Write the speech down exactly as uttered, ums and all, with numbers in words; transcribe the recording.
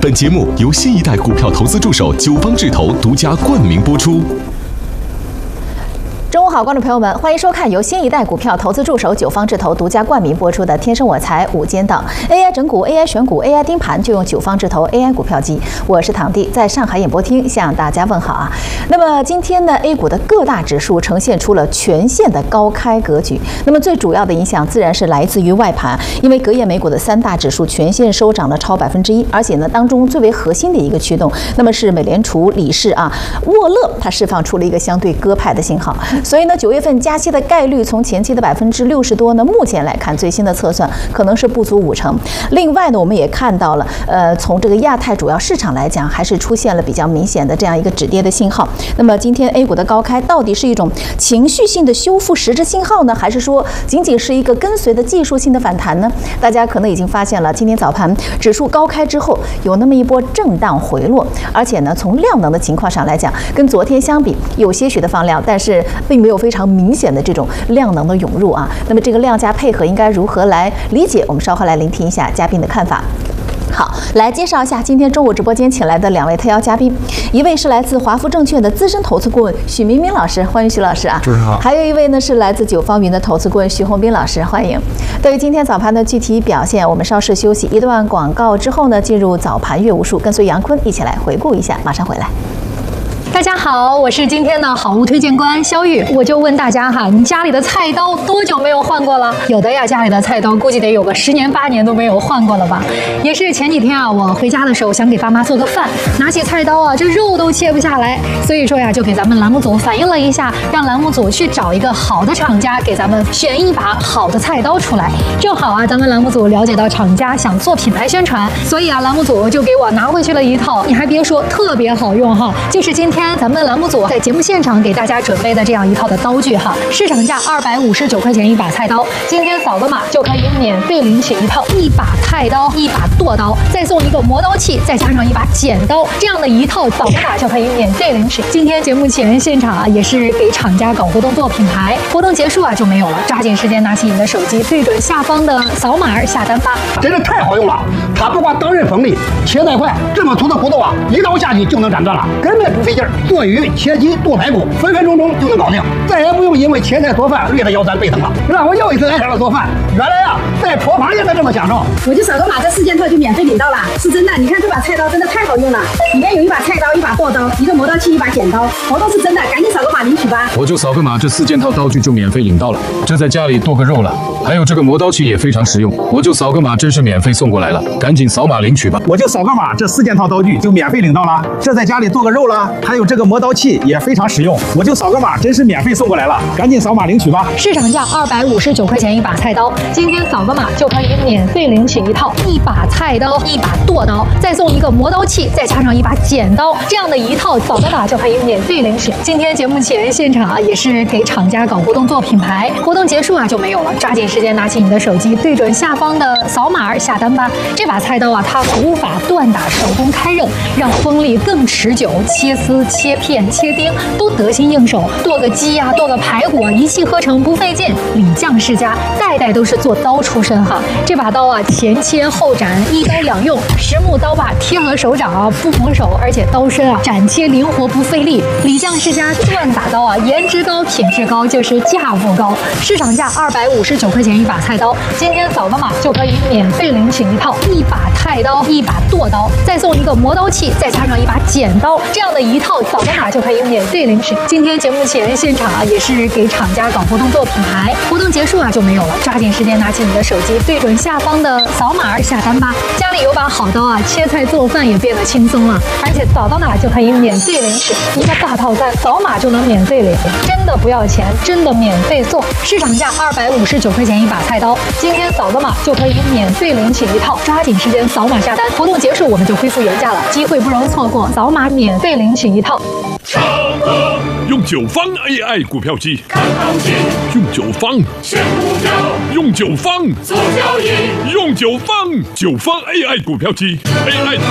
本节目由新一代股票投资助手九方智投独家冠名播出。 中午好，观众朋友们，欢迎收看由新一代股票投资助手九方智投独家冠名播出的《天生我材午间档》A I 整股、A I 选股、A I 盯盘，就用九方智投 A I 股票机。我是唐弟，在上海演播厅向大家问好啊。那么今天呢 ，A 股的各大指数呈现出了全线的高开格局。那么最主要的影响自然是来自于外盘，因为隔夜美股的三大指数全线收涨了超百分之一，而且呢，当中最为核心的一个驱动，那么是美联储理事啊沃勒，他释放出了一个相对鸽派的信号。所以呢，九月份加息的概率从前期的百分之六十多呢，目前来看最新的测算可能是不足五成。另外呢，我们也看到了，呃，从这个亚太主要市场来讲，还是出现了比较明显的这样一个止跌的信号。那么今天 A 股的高开到底是一种情绪性的修复实质信号呢，还是说仅仅是一个跟随的技术性的反弹呢？大家可能已经发现了，今天早盘指数高开之后有那么一波震荡回落，而且呢，从量能的情况上来讲，跟昨天相比有些许的放量，但是并没有非常明显的这种量能的涌入啊。那么这个量价配合应该如何来理解？我们稍后来聆听一下嘉宾的看法。好，来介绍一下今天中午直播间请来的两位特邀嘉宾，一位是来自华福证券的资深投资顾问许明明老师，欢迎许老师啊。 主持人好。 还有一位呢是来自九方云的投资顾问许宏斌老师，欢迎。对于今天早盘的具体表现，我们稍事休息一段广告之后呢，进入早盘阅无术，跟随杨坤一起来回顾一下，马上回来。 大家好，我是今天的好物推荐官肖玉。我就问大家哈，你家里的菜刀多久没有换过了？有的呀，家里的菜刀估计得有个十年八年都没有换过了吧。也是前几天啊，我回家的时候想给爸妈做个饭，拿起菜刀啊，这肉都切不下来，所以说呀，就给咱们栏目组反映了一下，让栏目组去找一个好的厂家给咱们选一把好的菜刀出来。正好啊，咱们栏目组了解到厂家想做品牌宣传，所以啊，栏目组就给我拿回去了一套，你还别说，特别好用哈，就是今天咱们栏目组在节目现场给大家准备的这样一套的刀具哈，市场价二百五十九块钱一把菜刀，今天扫个码就可以免费领取一套一把菜刀、一把剁刀，再送一个磨刀器，再加上一把剪刀，这样的一套扫个码就可以免费领取。今天节目前现场啊，也是给厂家搞活动做品牌，活动结束啊就没有了，抓紧时间拿起你的手机，对准下方的扫码下单吧。 真的太好用了，它不光刀刃锋利，切带快，这么粗的骨头啊，一刀下去就能斩断了，根本不费劲儿。做鱼、切鸡、剁排骨，分分钟钟就能搞定，再也不用因为切菜做饭累得腰酸背疼了，让我又一次爱上了做饭。原来啊，在厨房也能这么享受。 我就扫个码，这四件套就免费领到了，是真的。你看这把菜刀真的太好用了，里面有一把菜刀、一把剁刀、一个磨刀器、一把剪刀，活动是真的，赶紧扫个码领取吧。 我就扫个码，这四件套刀具就免费领到了，这在家里剁个肉了。还有这个磨刀器也非常实用，我就扫个码，真是免费送过来了，赶紧扫码领取吧。 我就扫个码，这四件套刀具就免费领到了，这在家里剁个肉了。还有这个磨刀器也非常实用，我就扫个码，真是免费送过来了，赶紧扫码领取吧。 市场价二百五十九块钱一把菜刀，今天扫个码就可以免费领取一套一把菜刀、一把剁刀，再送一个磨刀器，再加上一把剪刀，这样的一套扫个码就可以免费领取。今天节目前现场啊，也是给厂家搞活动做品牌，活动结束啊就没有了，抓紧时间拿起你的手机，对准下方的扫码下单吧。这把菜刀啊，它无法锻打，手工开刃，让锋利更持久，切丝、切片、切丁都得心应手，剁个鸡呀、啊，剁个排骨啊，一气呵成，不费劲。李将世家代代都是做刀出身哈，这把刀啊，前切后斩，一刀两用，实木刀把贴合手掌啊，不缝手，而且刀身啊，斩切灵活不费力。李将世家锻打刀啊，颜值高，品质高，就是价不高。市场价二百五十九块钱一把菜刀，今天扫个码就可以免费领取一套一把菜刀、一把剁刀，再送一个磨刀器，再加上一把剪刀，这样的一套扫个码就可以免费领取。今天节目前现场啊，也是给厂家搞活动做品牌，活动结束啊就没有了，抓紧时间拿起你的手机，对准下方的扫码下单吧。家里有把好刀啊，切菜做饭也变得轻松了，而且扫到哪就可以免费领取一个大套餐，扫码就能免费领，真的不要钱，真的免费送。市场价二百五十九块钱一把菜刀，今天扫个码就可以免费领取一套，抓紧时间扫码下单，活动结束我们就恢复原价了，机会不容错过，扫码免费领取一套。 用九方 A I 股票机看行情，用九方选股票，用九方做交易，用九方九方 A I 股票机 A I